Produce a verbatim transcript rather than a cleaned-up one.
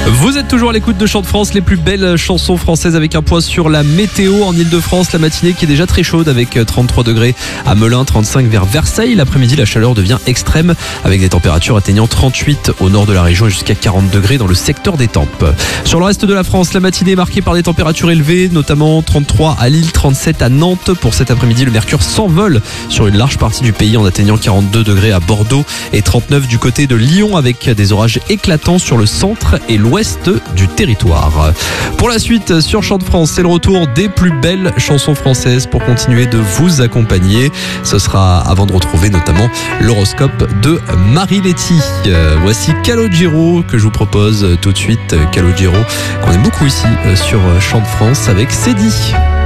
Vous êtes toujours à l'écoute de Chant de France, les plus belles chansons françaises avec un point sur la météo en Ile-de-France. La matinée qui est déjà très chaude avec trente-trois degrés à Melun, trente-cinq vers Versailles. L'après-midi, la chaleur devient extrême avec des températures atteignant trente-huit au nord de la région et jusqu'à quarante degrés dans le secteur des Tempes. Sur le reste de la France, la matinée est marquée par des températures élevées, notamment trente-trois à Lille, trente-sept à Nantes. Pour cet après-midi, le mercure s'envole sur une large partie du pays en atteignant quarante-deux degrés à Bordeaux et trente-neuf du côté de Lyon avec des orages éclatants sur le centre et l'ouest du territoire. Pour la suite, sur Chant de France, c'est le retour des plus belles chansons françaises pour continuer de vous accompagner. Ce sera avant de retrouver notamment l'horoscope de Marie Letty. Euh, voici Calogero que je vous propose tout de suite. Calogero qu'on aime beaucoup ici sur Chant de France avec Cédie.